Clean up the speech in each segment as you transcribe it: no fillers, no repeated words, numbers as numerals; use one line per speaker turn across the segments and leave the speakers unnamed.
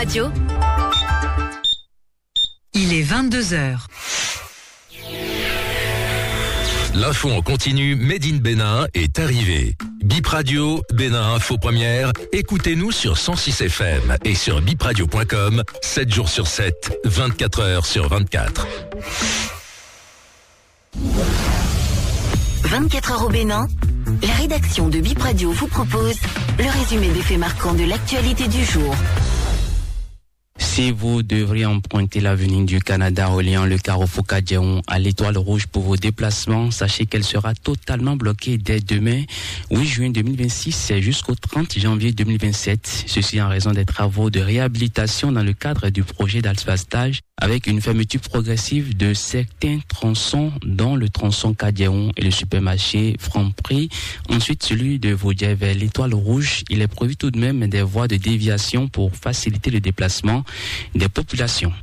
Radio. Il est 22h.
L'info en continu Made in Bénin est arrivée. Bip Radio, Bénin Info Première. Écoutez-nous sur 106 FM et sur bipradio.com, 7 jours sur 7, 24 heures sur 24.
24 heures au Bénin, la rédaction de Bip Radio vous propose le résumé des faits marquants de l'actualité du jour.
Si vous devriez emprunter l'avenue du Canada reliant le carrefour Kadiaon à l'Étoile Rouge pour vos déplacements, sachez qu'elle sera totalement bloquée dès demain, 8 juin 2026 jusqu'au 30 janvier 2027. Ceci en raison des travaux de réhabilitation dans le cadre du projet d'asphaltage avec une fermeture progressive de certains tronçons, dont le tronçon Kadiaon et le supermarché Franprix. Ensuite, celui de Vaudier vers l'Étoile Rouge. Il est prévu tout de même des voies de déviation pour faciliter le déplacement des populations.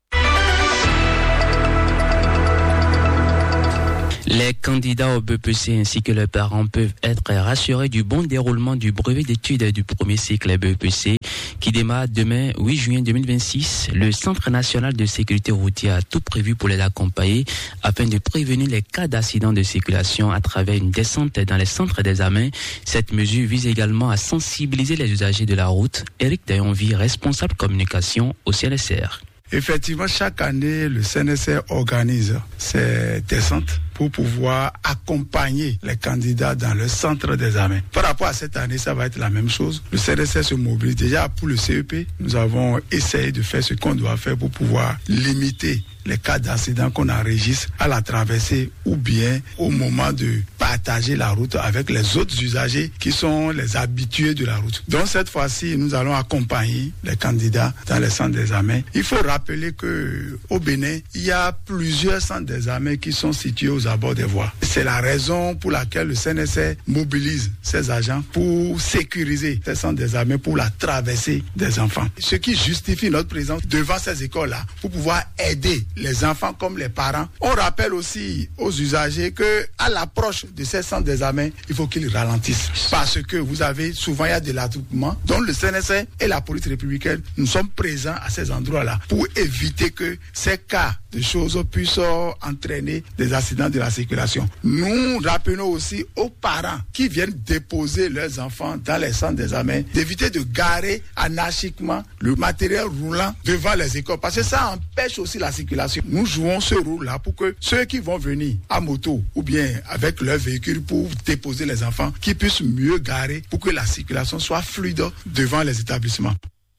Les candidats au BEPC ainsi que leurs parents peuvent être rassurés du bon déroulement du brevet d'études du premier cycle BEPC qui démarre demain 8 juin 2026. Le Centre national de sécurité routière a tout prévu pour les accompagner afin de prévenir les cas d'accidents de circulation à travers une descente dans les centres d'examen. Cette mesure vise également à sensibiliser les usagers de la route. Éric Dayonvi, responsable communication au CNSR.
Effectivement, chaque année, le CNSR organise ces descentes pour pouvoir accompagner les candidats dans le centre d'examen. Par rapport à cette année, ça va être la même chose. Le CNSR se mobilise. Déjà pour le CEP, nous avons essayé de faire ce qu'on doit faire pour pouvoir limiter les cas d'accident qu'on enregistre à la traversée ou bien au moment de partager la route avec les autres usagers qui sont les habitués de la route. Donc cette fois-ci, nous allons accompagner les candidats dans les centres d'examen. Il faut rappeler que au Bénin, il y a plusieurs centres d'examen qui sont situés aux abords des voies. C'est la raison pour laquelle le CNSR mobilise ses agents pour sécuriser ces centres d'examen pour la traversée des enfants. Ce qui justifie notre présence devant ces écoles-là pour pouvoir aider les enfants comme les parents. On rappelle aussi aux usagers que à l'approche de ces centres d'examen, il faut qu'ils ralentissent. Parce que vous avez souvent, il y a de l'attroupement. Donc le CNSR et la police républicaine, nous sommes présents à ces endroits-là pour éviter que ces cas de choses puissent entraîner des accidents de la circulation. Nous rappelons aussi aux parents qui viennent déposer leurs enfants dans les centres d'examen d'éviter de garer anarchiquement le matériel roulant devant les écoles parce que ça empêche aussi la circulation. Nous jouons ce rôle-là pour que ceux qui vont venir à moto ou bien avec leur véhicule pour déposer les enfants, qu'ils puissent mieux garer pour que la circulation soit fluide devant les établissements.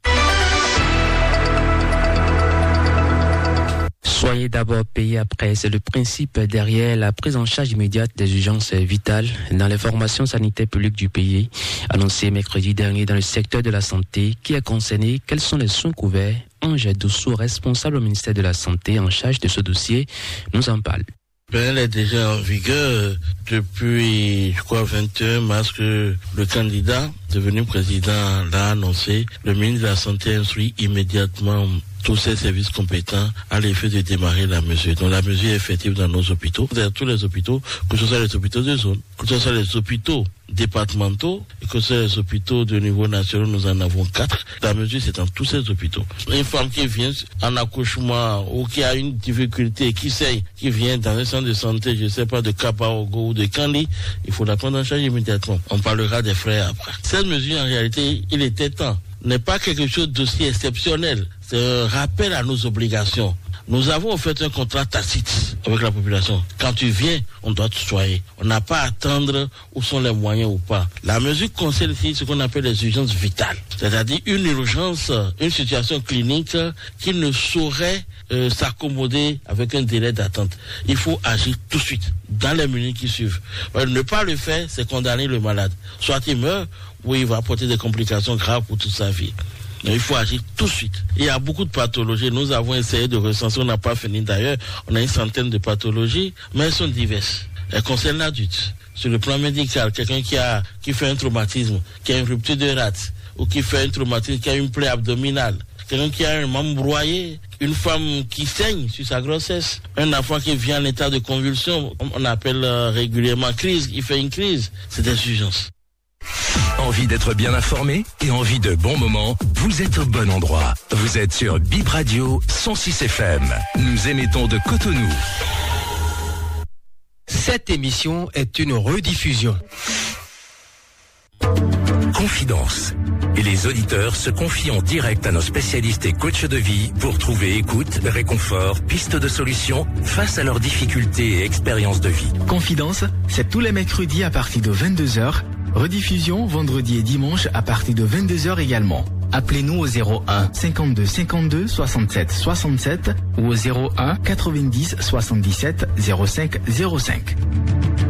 Soyez d'abord payé après, c'est le principe derrière la prise en charge immédiate des urgences vitales dans les formations sanitaires publiques du pays, annoncé mercredi dernier dans le secteur de la santé. Qui est concerné? Quels sont les soins couverts? Ange Doussou, responsable au ministère de la Santé en charge de ce dossier, nous en parle.
Elle est déjà en vigueur depuis, 21 mars que le candidat devenu président l'a annoncé. Le ministre de la Santé instruit immédiatement tous ces services compétents à l'effet de démarrer la mesure. Donc la mesure est effective dans nos hôpitaux. Dans tous les hôpitaux, que ce soit les hôpitaux de zone, que ce soit les hôpitaux départementaux, et que ce soit les hôpitaux de niveau national, nous en avons 4. La mesure, c'est dans tous ces hôpitaux. Une femme qui vient en accouchement ou qui a une difficulté, qui vient dans un centre de santé, je ne sais pas, de Kapaogo ou de Kandi, il faut la prendre en charge immédiatement. On parlera des frais après. Cette mesure, en réalité, il était temps. N'est pas quelque chose d'aussi exceptionnel. C'est un rappel à nos obligations. Nous avons fait un contrat tacite avec la population. Quand tu viens, on doit te soigner. On n'a pas à attendre où sont les moyens ou pas. La mesure concerne ici ce qu'on appelle les urgences vitales. C'est-à-dire une urgence, une situation clinique qui ne saurait s'accommoder avec un délai d'attente. Il faut agir tout de suite, dans les minutes qui suivent. Ne pas le faire, c'est condamner le malade. Soit il meurt, ou il va apporter des complications graves pour toute sa vie. Donc, il faut agir tout de suite. Il y a beaucoup de pathologies. Nous avons essayé de recenser, on n'a pas fini d'ailleurs. On a une centaine de pathologies, mais elles sont diverses. Elles concernent l'adulte. Sur le plan médical, quelqu'un qui fait un traumatisme, qui a une rupture de rate, ou qui fait un traumatisme, qui a une plaie abdominale, quelqu'un qui a un membre broyé, une femme qui saigne sur sa grossesse, un enfant qui vient en état de convulsion, on appelle régulièrement crise, il fait une crise, c'est des urgences.
Envie d'être bien informé et envie de bons moments? Vous êtes au bon endroit. Vous êtes sur Bip Radio 106 FM. Nous émettons de Cotonou.
Cette émission est une rediffusion.
Confidence. Et les auditeurs se confient en direct à nos spécialistes et coachs de vie pour trouver écoute, réconfort, pistes de solutions face à leurs difficultés et expériences de vie.
Confidence, c'est tous les mercredis à partir de 22h. Rediffusion vendredi et dimanche à partir de 22h également. Appelez-nous au 01 52 52 67 67 ou au 01 90 77 05 05.